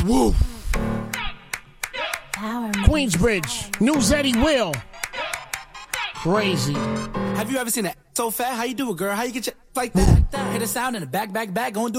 Woo. Power Queensbridge. New Zeddy Will. Crazy. Have you ever seen that so fat? How you do it, girl? How you get your like that? Hit a sound in the back, go and do